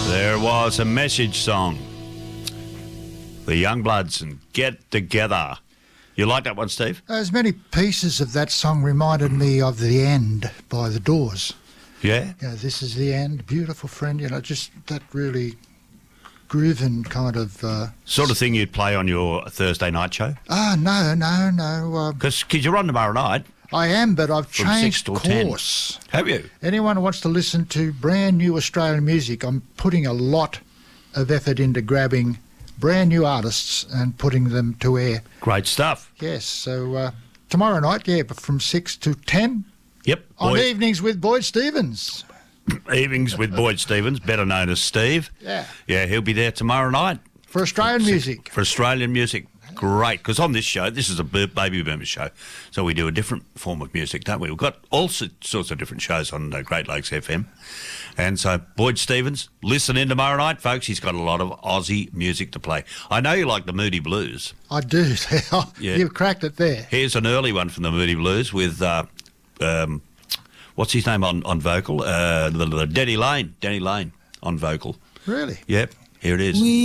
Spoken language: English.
There was a message song. The Youngbloods and Get Together. You like that one, Steve? As many pieces of that song reminded me of The End by The Doors. Yeah? You know, this is the end, beautiful friend, you know, just that really grooving kind of... Sort of thing you'd play on your Thursday night show? No. Because you're on tomorrow night. I am, but I've From changed 6 till 10. course. Have you? Anyone who wants to listen to brand new Australian music, I'm putting a lot of effort into grabbing brand new artists and putting them to air. Great stuff. Yes, so tomorrow night, from 6 to 10 Yep. on Evenings with Boyd Stevens. Evenings with Boyd Stevens, better known as Steve. Yeah. Yeah, he'll be there tomorrow night. For Australian music. For Australian music. Great, because on this show, this is a baby boomer show, so we do a different form of music, don't we? We've got all sorts of different shows on Great Lakes FM. And so Boyd Stevens, listen in tomorrow night, folks. He's got a lot of Aussie music to play. I know you like the Moody Blues. I do. Yeah. You've cracked it there. Here's an early one from the Moody Blues with, what's his name on vocal? Denny Lane on vocal. Really? Yep, here it is.